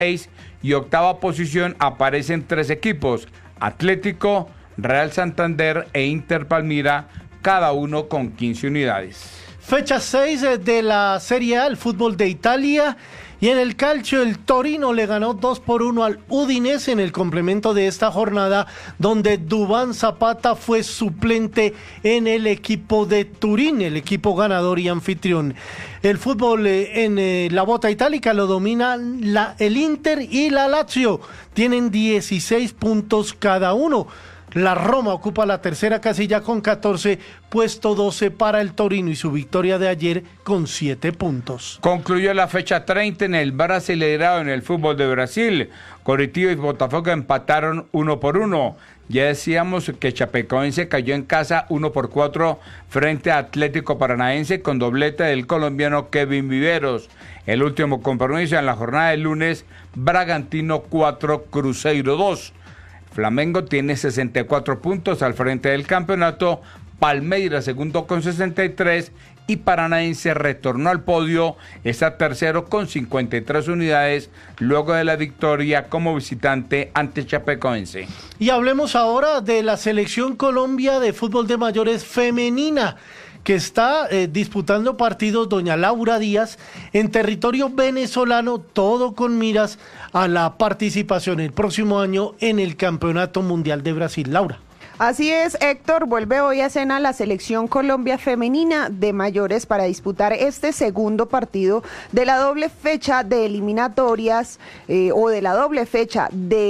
y octava posición aparecen 3 equipos, Atlético, Real Santander e Inter Palmira, cada uno con 15 unidades. Fecha 6 de la Serie A, el fútbol de Italia. Y en el calcio, el Torino le ganó 2-1 al Udinese en el complemento de esta jornada, donde Duván Zapata fue suplente en el equipo de Turín, el equipo ganador y anfitrión. El fútbol en la bota itálica lo dominan el Inter y la Lazio. Tienen 16 puntos cada uno. La Roma ocupa la tercera casilla con 14, puesto 12 para el Torino y su victoria de ayer con 7 puntos. Concluyó la fecha 30 en el Brasileirao en el fútbol de Brasil. Coritiba y Botafogo empataron 1-1. Ya decíamos que Chapecoense cayó en casa 1-4 frente a Atlético Paranaense con doblete del colombiano Kevin Viveros. El último compromiso en la jornada del lunes, Bragantino 4, Cruzeiro 2. Flamengo tiene 64 puntos al frente del campeonato, Palmeiras segundo con 63 y Paranaense retornó al podio, está tercero con 53 unidades luego de la victoria como visitante ante Chapecoense. Y hablemos ahora de la selección Colombia de fútbol de mayores femenina, que está disputando partidos doña Laura Díaz en territorio venezolano, todo con miras a la participación el próximo año en el Campeonato Mundial de Brasil. Laura. Así es, Héctor, vuelve hoy a escena la selección Colombia femenina de mayores para disputar este segundo partido de la doble fecha de eliminatorias o de la doble fecha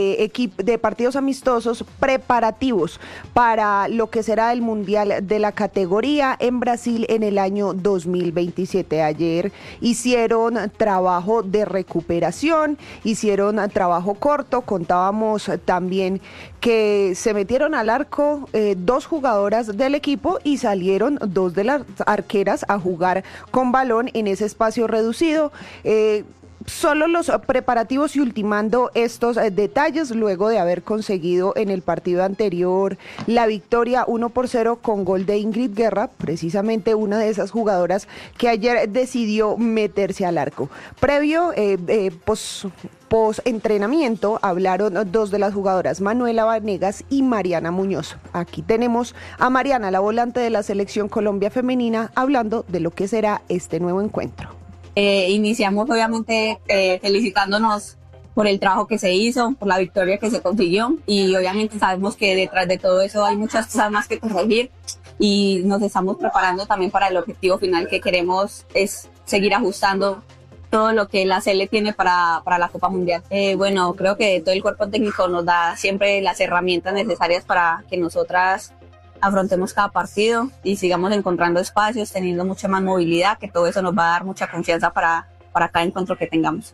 de partidos amistosos preparativos para lo que será el Mundial de la categoría en Brasil en el año 2027. Ayer hicieron trabajo de recuperación, hicieron trabajo corto, contábamos también que se metieron al arco 2 jugadoras del equipo y salieron 2 de las arqueras a jugar con balón en ese espacio reducido. Solo los preparativos y ultimando estos detalles luego de haber conseguido en el partido anterior la victoria 1-0 con gol de Ingrid Guerra, precisamente una de esas jugadoras que ayer decidió meterse al arco. Previo, post-entrenamiento hablaron 2 de las jugadoras, Manuela Vanegas y Mariana Muñoz. Aquí tenemos a Mariana, la volante de la selección Colombia femenina, hablando de lo que será este nuevo encuentro. Iniciamos obviamente felicitándonos por el trabajo que se hizo, por la victoria que se consiguió y obviamente sabemos que detrás de todo eso hay muchas cosas más que corregir y nos estamos preparando también para el objetivo final que queremos es seguir ajustando todo lo que la Sele tiene para la Copa Mundial. Bueno, creo que todo el cuerpo técnico nos da siempre las herramientas necesarias para que nosotras afrontemos cada partido y sigamos encontrando espacios, teniendo mucha más movilidad, que todo eso nos va a dar mucha confianza para cada encuentro que tengamos.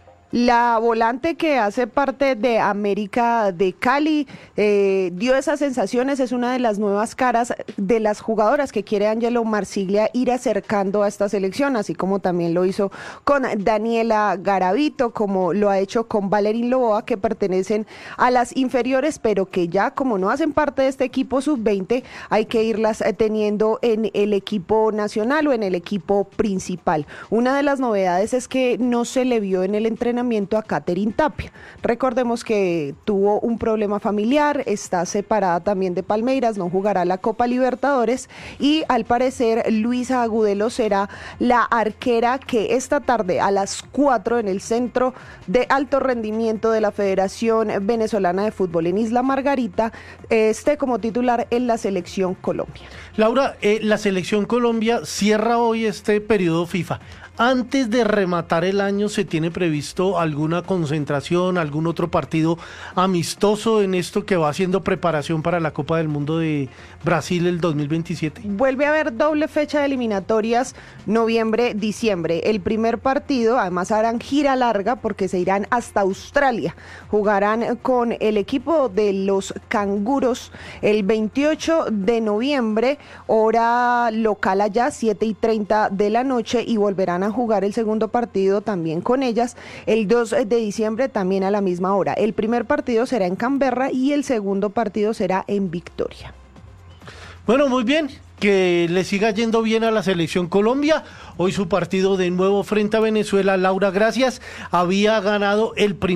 La volante que hace parte de América de Cali dio esas sensaciones, es una de las nuevas caras de las jugadoras que quiere Ángelo Marsiglia ir acercando a esta selección, así como también lo hizo con Daniela Garavito, como lo ha hecho con Valerín Loboa, que pertenecen a las inferiores, pero que ya como no hacen parte de este equipo sub-20, hay que irlas teniendo en el equipo nacional o en el equipo principal. Una de las novedades es que no se le vio en el entrenamiento a Catherine Tapia. Recordemos que tuvo un problema familiar, está separada también de Palmeiras, no jugará la Copa Libertadores y al parecer Luisa Agudelo será la arquera que esta tarde a las 4 en el Centro de Alto Rendimiento de la Federación Venezolana de Fútbol en Isla Margarita esté como titular en la selección Colombia. Laura, la selección Colombia cierra hoy este periodo FIFA. Antes de rematar el año, ¿se tiene previsto alguna concentración, algún otro partido amistoso en esto que va haciendo preparación para la Copa del Mundo de Brasil el 2027? Vuelve a haber doble fecha de eliminatorias, noviembre-diciembre. El primer partido, además harán gira larga porque se irán hasta Australia. Jugarán con el equipo de los Canguros el 28 de noviembre, hora local allá, 7:30 de la noche, y volverán a jugar el segundo partido también con ellas el 2 de diciembre también a la misma hora. El primer partido será en Canberra y el segundo partido será en Victoria. Bueno, muy bien. que le siga yendo bien a la selección Colombia. Hoy su partido de nuevo frente a Venezuela, Laura, gracias, había ganado el primer